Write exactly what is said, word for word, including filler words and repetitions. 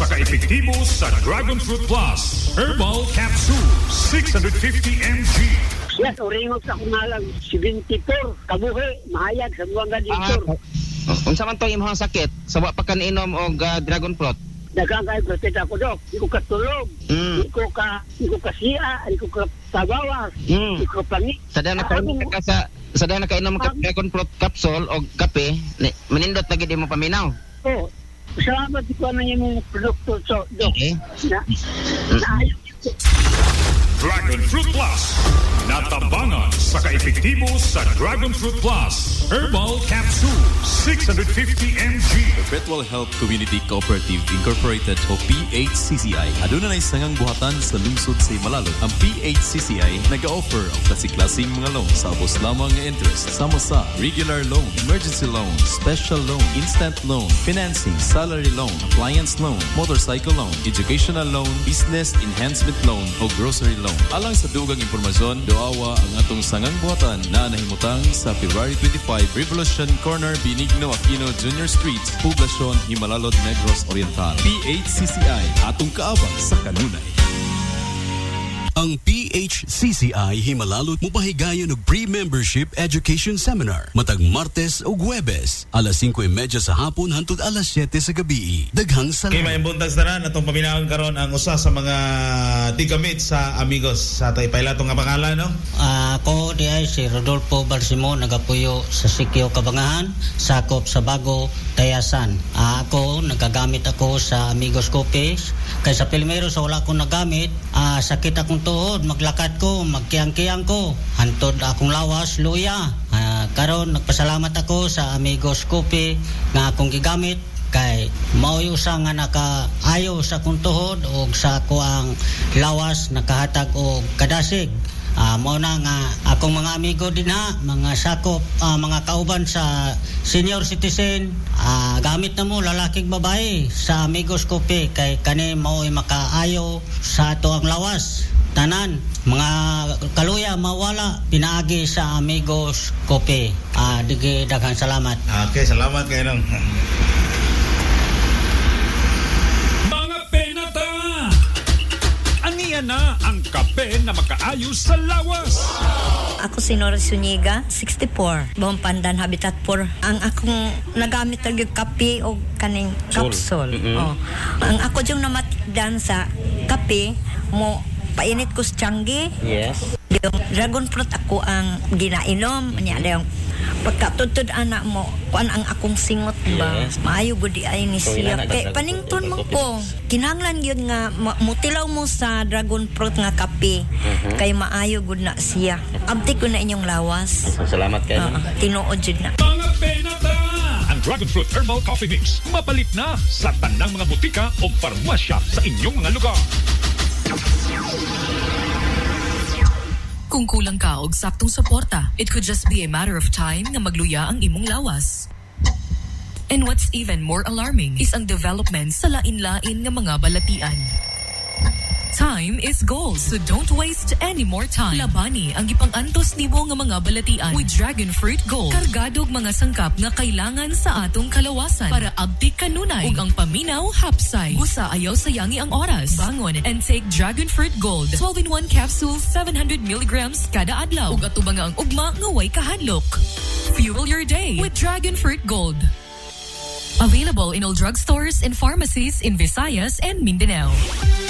sa kaepektibo sa Dragon Fruit Plus Herbal Capsule six hundred fifty milligrams. Yes, oringog sa kumalang seventy-four kabuhi mahayag sa buwang gadiktor. Ah, unsa man to imong sakit? Sa wa pa ka niinom og uh, Dragon Fruit? Daghang kay protet ako dok. Di ko katulog. Mm. Di ko ka, di ko ka siya, di ko ka tabawas. Mm. Di ko pangi. Sada na kainom ka sa sada na kainom ka Dragon Fruit capsule og kape, ni, manindot lagi di mo paminaw. Oh, salamat ko na yung produkto so dok. Okay. Na, na, Dragon Fruit Plus. Natabangan sa kaepektibo sa Dragon Fruit Plus Herbal Capsule six hundred fifty milligrams. Perpetual Health Community Cooperative Incorporated o P H C C I. Aduna na sangang buhatan sa lungsod sa Himalalo. Ang P H C C I nag-offer ang klase-klaseng mga loan sa abos lamang nga interest. Sama sa regular loan, emergency loan, special loan, instant loan, financing, salary loan, appliance loan, motorcycle loan, educational loan, business enhancement loan o grocery loan. Alang sa dugang impormasyon, doawa ang atong sangang buhatan na nahimutang sa February twenty-five, Revolution Corner, Benigno Aquino Junior Street, Poblacion, Himalalod, Negros Oriental. P H C C I, atong kaabang sa kanunay. Ang P H C C I Himalalot mupahigayon og pre-membership education seminar matag Martes ug Huwebes alas singko y media sa hapon hangtod alas siyete sa gabi. Daghang salamat. Kay maayong buntag tanan atong paminawan karon ang usa sa mga tigamit sa amigos sa tay pailato nga pangalan no. Uh, ako di ay si Rodolfo Balsimo nagapuyo sa Sikyo Kabangahan sakop sa Bago Tayasan. Uh, ako nagagamit ako sa Amigos Copies kay sa Pilmero sa wala ko nagamit uh, sakit akong tuhod, maglakad ko, magkiyang-kiyang ko, hantod akong lawas, luya. Uh, karon nagpasalamat ako sa Amigos Coffee nga akong gigamit kay mauyo sa nga nakaayo sa akong tuhod o sa ako ang lawas nakahatag og kadasig. Uh, mao na nga akong mga amigo din ha, mga sakop, uh, mga kauban sa senior citizen, uh, gamit na mo lalaking babae sa Amigos Coffee kay kani mao'y makaayo sa ato ang lawas. Tanan, mga kaluya mawala pinaagi sa Amigos Coffee. Ah, uh, digi daghang salamat. Okay, salamat kayo nang. Mga penata! Aniya na ang kape na makaayos sa lawas. Ako si Nora Suniga, sixty-four. Buong Pandan, Habitat four. Ang akong nagamit ng kape o kaning capsule. Mm-hmm. Oh. Ang ako yung namatdan sa kape mo painit ko sa Changi. Yes. Yung Dragon Fruit ako ang ginainom. Anya yung pagkatutod anak mo, kuan ang akong singot ba? Yes. Maayo gudi ay ni So, siya. ilan Kay na- panington mo ko. Kinahanglan yun nga ma- mutilaw mo sa Dragon Fruit nga kape. Mhm. Kay maayo gud na siya. Abdi ko na inyong lawas. Salamat kayo. Uh, tinuod jud na. Mga penata! Ang Dragon Fruit Herbal Coffee Mix mapalit na sa tanang mga butika o parmasya sa inyong mga lugar. Kung kulang ka og saktong suporta, it could just be a matter of time nga magluya ang imong lawas. And what's even more alarming is ang development sa lain-lain nga mga balatian. Time is gold, so don't waste any more time. Labani ang gipang-antos nimo nga mga balatian with Dragon Fruit Gold. Kargadog mga sangkap nga kailangan sa atong kalawasan para abtik kanunay ug ang paminaw hapsay. Gusa ayaw sayangi ang oras. Bangon and take Dragon Fruit Gold. twelve in one capsules, seven hundred milligrams kada adlaw. Ug atubang ang ugma nga way kahadlok. Fuel your day with Dragon Fruit Gold. Available in all drugstores and pharmacies in Visayas and Mindanao.